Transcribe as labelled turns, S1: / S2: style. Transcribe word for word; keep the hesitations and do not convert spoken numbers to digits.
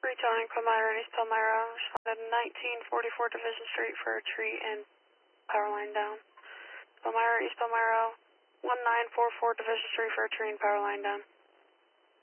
S1: Retail in Palmyra, East Palmyra. Responded nineteen forty-four Division Street for a tree and power line down. Palmyra, East Palmyra, one nine four four Division Street for a tree and power line down.